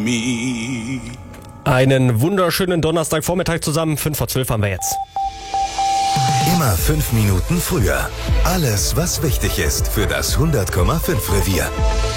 me. Einen wunderschönen Donnerstagvormittag zusammen. 11:55 haben wir jetzt. Immer 5 Minuten früher. Alles, was wichtig ist für das 100,5 Revier.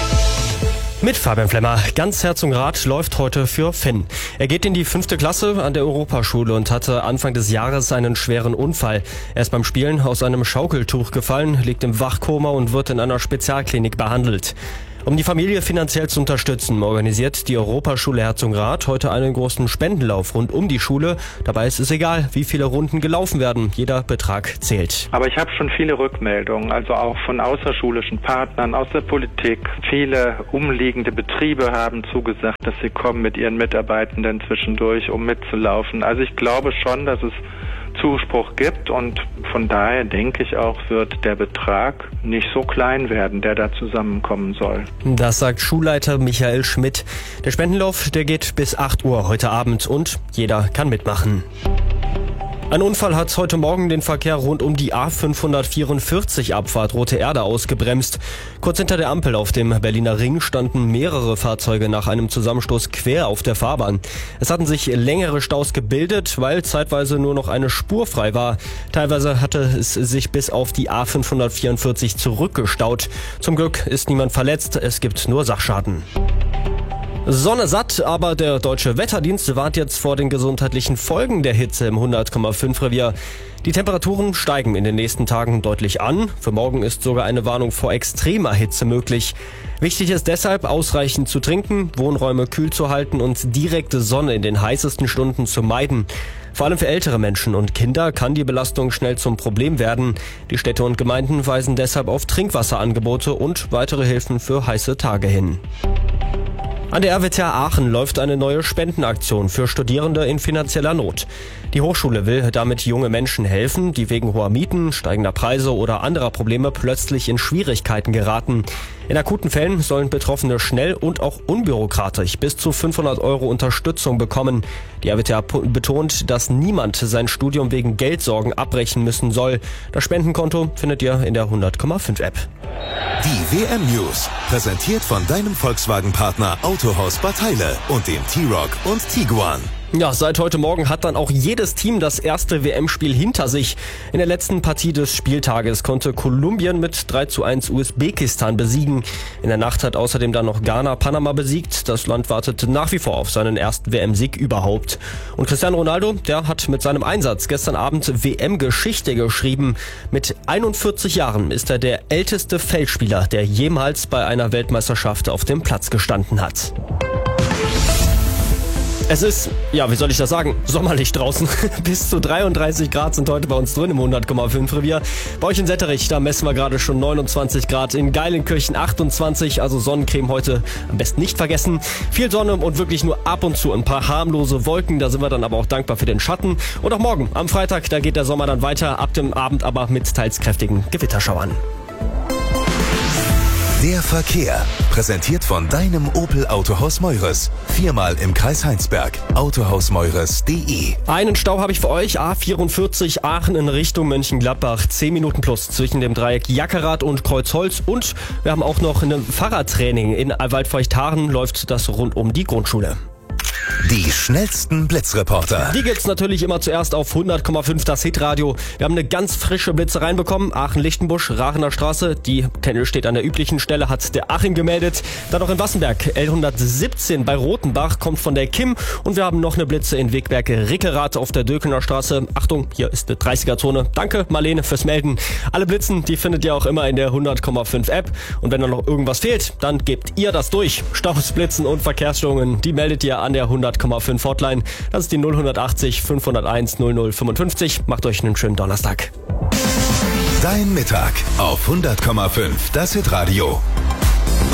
Mit Fabian Flemmer. Ganz Herzogenrath läuft heute für Finn. Er geht in die 5. Klasse an der Europaschule und hatte Anfang des Jahres einen schweren Unfall. Er ist beim Spielen aus einem Schaukeltuch gefallen, liegt im Wachkoma und wird in einer Spezialklinik behandelt. Um die Familie finanziell zu unterstützen, organisiert die Europaschule Herzogenrath heute einen großen Spendenlauf rund um die Schule. Dabei ist es egal, wie viele Runden gelaufen werden. Jeder Betrag zählt. Aber ich habe schon viele Rückmeldungen, also auch von außerschulischen Partnern, aus der Politik. Viele umliegende Betriebe haben zugesagt, dass sie kommen mit ihren Mitarbeitenden zwischendurch, um mitzulaufen. Also ich glaube schon, dass es Zuspruch gibt und von daher denke ich auch, wird der Betrag nicht so klein werden, der da zusammenkommen soll. Das sagt Schulleiter Michael Schmidt. Der Spendenlauf, der geht bis 8 Uhr heute Abend und jeder kann mitmachen. Ein Unfall hat heute Morgen den Verkehr rund um die A544 Abfahrt Rote Erde ausgebremst. Kurz hinter der Ampel auf dem Berliner Ring standen mehrere Fahrzeuge nach einem Zusammenstoß quer auf der Fahrbahn. Es hatten sich längere Staus gebildet, weil zeitweise nur noch eine Spur frei war. Teilweise hatte es sich bis auf die A544 zurückgestaut. Zum Glück ist niemand verletzt, es gibt nur Sachschaden. Sonne satt, aber der Deutsche Wetterdienst warnt jetzt vor den gesundheitlichen Folgen der Hitze im 100,5 Revier. Die Temperaturen steigen in den nächsten Tagen deutlich an. Für morgen ist sogar eine Warnung vor extremer Hitze möglich. Wichtig ist deshalb, ausreichend zu trinken, Wohnräume kühl zu halten und direkte Sonne in den heißesten Stunden zu meiden. Vor allem für ältere Menschen und Kinder kann die Belastung schnell zum Problem werden. Die Städte und Gemeinden weisen deshalb auf Trinkwasserangebote und weitere Hilfen für heiße Tage hin. An der RWTH Aachen läuft eine neue Spendenaktion für Studierende in finanzieller Not. Die Hochschule will damit junge Menschen helfen, die wegen hoher Mieten, steigender Preise oder anderer Probleme plötzlich in Schwierigkeiten geraten. In akuten Fällen sollen Betroffene schnell und auch unbürokratisch bis zu 500 € Unterstützung bekommen. Die RWTH betont, dass niemand sein Studium wegen Geldsorgen abbrechen müssen soll. Das Spendenkonto findet ihr in der 100,5 App. Die WM News, präsentiert von deinem Volkswagen-Partner Autohaus Bad Heile und dem T-Roc und Tiguan. Ja, seit heute Morgen hat dann auch jedes Team das erste WM-Spiel hinter sich. In der letzten Partie des Spieltages konnte Kolumbien mit 3:1 Usbekistan besiegen. In der Nacht hat außerdem dann noch Ghana Panama besiegt. Das Land wartet nach wie vor auf seinen ersten WM-Sieg überhaupt. Und Cristiano Ronaldo, der hat mit seinem Einsatz gestern Abend WM-Geschichte geschrieben. Mit 41 Jahren ist er der älteste Feldspieler, der jemals bei einer Weltmeisterschaft auf dem Platz gestanden hat. Es ist, ja, wie soll ich das sagen, sommerlich draußen. Bis zu 33 Grad sind heute bei uns drin im 100,5 Revier. Bei euch in Setterich, da messen wir gerade schon 29 Grad. In Geilenkirchen 28, also Sonnencreme heute am besten nicht vergessen. Viel Sonne und wirklich nur ab und zu ein paar harmlose Wolken. Da sind wir dann aber auch dankbar für den Schatten. Und auch morgen, am Freitag, da geht der Sommer dann weiter. Ab dem Abend aber mit teils kräftigen Gewitterschauern. Der Verkehr, präsentiert von deinem Opel Autohaus Meures. 4-mal im Kreis Heinsberg. Autohausmeures.de. Einen Stau habe ich für euch. A44 Aachen in Richtung Mönchengladbach. 10 Minuten plus zwischen dem Dreieck Jackerath und Kreuzholz. Und wir haben auch noch ein Fahrradtraining. In Waldfeucht-Haaren läuft das rund um die Grundschule. Die schnellsten Blitzreporter. Die gibt's natürlich immer zuerst auf 100,5 das Hitradio. Wir haben eine ganz frische Blitze reinbekommen. Aachen-Lichtenbusch, Raachener Straße. Die steht an der üblichen Stelle, hat der Achim gemeldet. Dann noch in Wassenberg, L117 bei Rotenbach, kommt von der Kim. Und wir haben noch eine Blitze in Wegberg-Rickerath auf der Dökener Straße. Achtung, hier ist eine 30er-Zone. Danke, Marlene, fürs Melden. Alle Blitzen, die findet ihr auch immer in der 100,5 App. Und wenn da noch irgendwas fehlt, dann gebt ihr das durch. Staus, Blitzen und Verkehrsstörungen, die meldet ihr an der 100,5 Hotline. Das ist die 0180 501 0055. Macht euch einen schönen Donnerstag. Dein Mittag auf 100,5 das Hitradio.